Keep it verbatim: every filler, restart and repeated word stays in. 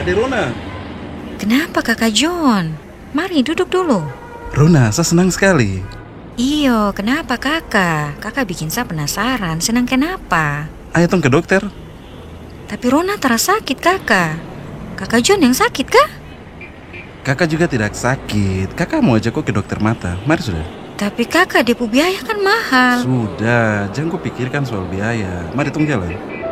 Ade Rona. Kenapa kakak John? Mari duduk dulu. Rona, saya senang sekali. Iyo, kenapa kakak? Kakak bikin saya penasaran, senang kenapa? Ayo tong ke dokter. Tapi Rona terasa sakit kakak. Kakak John yang sakit kah? Kakak juga tidak sakit. Kakak mau ajak kok ke dokter mata. Mari sudah. Tapi kakak, depo biaya kan mahal. Sudah, jangan kau pikirkan soal biaya. Mari tong jalan.